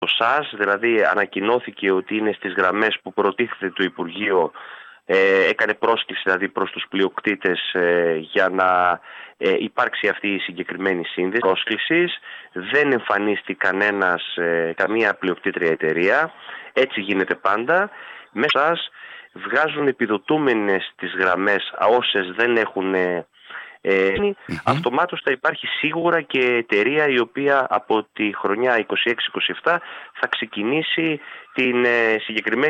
ΣΑΣ, δηλαδή ανακοινώθηκε ότι είναι στις γραμμές που προτίθεται το Υπουργείο, έκανε πρόσκληση δηλαδή προς τους πλειοκτήτες για να υπάρξει αυτή η συγκεκριμένη σύνδεση πρόσκλησης. Δεν εμφανίστηκε καμία πλειοκτήτρια εταιρεία. Έτσι γίνεται πάντα. Μέσα βγάζουν επιδοτούμενες τις γραμμές όσες δεν έχουν αυτομάτως θα υπάρχει σίγουρα και εταιρεία η οποία από τη χρονιά 26-27 θα ξεκινήσει την συγκεκριμένη